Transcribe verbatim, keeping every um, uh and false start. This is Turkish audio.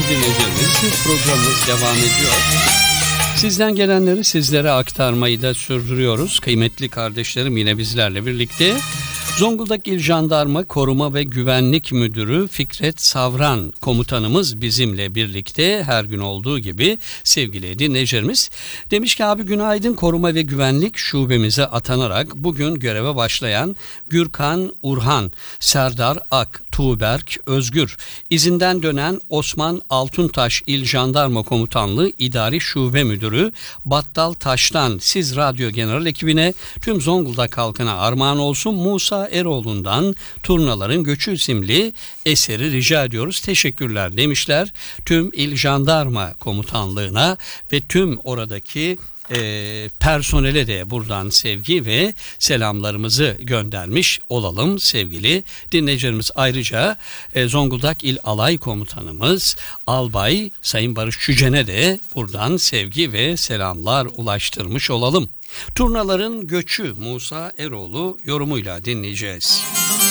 dinleyicilerimiz, programımız devam ediyor. Sizden gelenleri sizlere aktarmayı da sürdürüyoruz. Kıymetli kardeşlerim yine bizlerle birlikte. Zonguldak İl Jandarma Koruma ve Güvenlik Müdürü Fikret Savran komutanımız bizimle birlikte her gün olduğu gibi sevgili dinleyicilerimiz. Demiş ki abi günaydın, Koruma ve Güvenlik Şubemize atanarak bugün göreve başlayan Gürkan Urhan, Serdar Ak, Tuğberk Özgür, izinden dönen Osman Altuntaş İl Jandarma Komutanlığı İdari Şube Müdürü Battal Taş'tan siz radyo general ekibine tüm Zonguldak halkına armağan olsun. Musa Eroğlu'ndan Turnaların Göçü isimli eseri rica ediyoruz. Teşekkürler demişler. Tüm İl Jandarma Komutanlığı'na ve tüm oradaki E, personele de buradan sevgi ve selamlarımızı göndermiş olalım sevgili dinleyicilerimiz. Ayrıca e, Zonguldak İl Alay Komutanımız Albay Sayın Barış Çücen'e de buradan sevgi ve selamlar ulaştırmış olalım. Turnaların Göçü Musa Eroğlu yorumuyla dinleyeceğiz.